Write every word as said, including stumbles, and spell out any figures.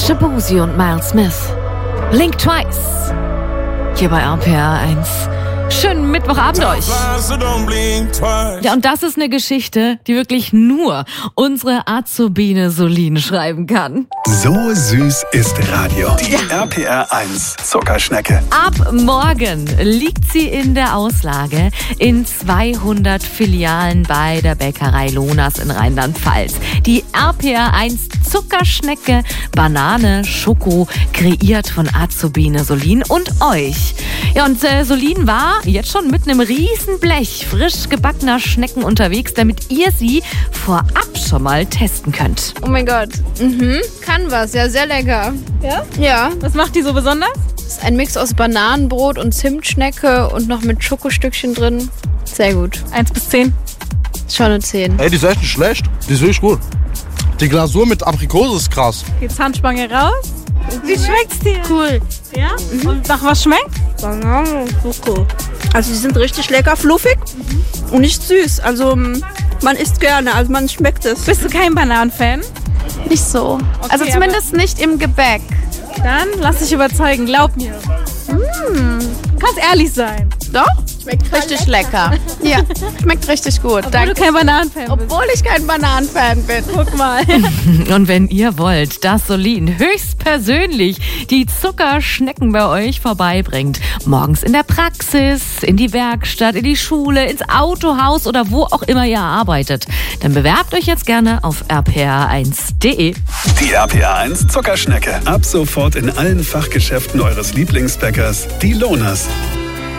Shaboozey und Miles Smith. Blink Twice. Hier bei R P R eins. Schönen Mittwochabend euch. Ja, und das ist eine Geschichte, die wirklich nur unsere Azubine Solin schreiben kann. So süß ist Radio. Die R P R eins Zuckerschnecke. Ab morgen liegt sie in der Auslage in zweihundert Filialen bei der Bäckerei Lonas in Rheinland-Pfalz. Die R P R eins Zuckerschnecke, Banane, Schoko, kreiert von Azubine Solin und euch. Ja, und äh, Solin war jetzt schon mit einem riesen Blech frisch gebackener Schnecken unterwegs, damit ihr sie vorab schon mal testen könnt. Oh mein Gott. Mhm. Kann was. Ja, sehr lecker. Ja? Ja. Was macht die so besonders? Das ist ein Mix aus Bananenbrot und Zimtschnecke und noch mit Schokostückchen drin. Sehr gut. Eins bis zehn. Schon eine zehn. Ey, die ist echt nicht schlecht. Die ist wirklich gut. Die Glasur mit Aprikose ist krass. Die Zahnspange raus. Wie schmeckt's dir? Cool. Ja? Mhm. Und nach was schmeckt? Banane, Schoko. Also die sind richtig lecker, fluffig mhm. und nicht süß. Also man isst gerne, also man schmeckt es. Bist du kein Bananenfan? Nicht so. Okay, also zumindest nicht im Gebäck. Dann lass dich überzeugen, glaub mir. Mm. Kannst ehrlich sein. Doch? Schmeckt richtig lecker. Ja, schmeckt richtig gut. Obwohl Danke. du kein Bananenfan bist. Obwohl ich kein Bananenfan bin. Guck mal. Und wenn ihr wollt, dass Solin höchstpersönlich die Zuckerschnecken bei euch vorbeibringt, morgens in der Praxis, in die Werkstatt, in die Schule, ins Autohaus oder wo auch immer ihr arbeitet, dann bewerbt euch jetzt gerne auf r p r eins punkt d e. Die R P R eins Zuckerschnecke. Ab sofort in allen Fachgeschäften eures Lieblingsbäckers, die Lonas.